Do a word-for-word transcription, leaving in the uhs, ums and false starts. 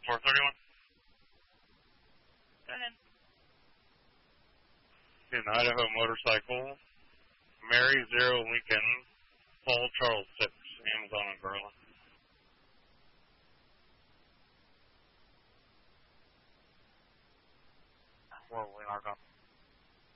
four thirty-one. Go ahead. In Idaho motorcycle, Mary Zero Lincoln, Paul Charles six, Amazon umbrella. Four Leonardo.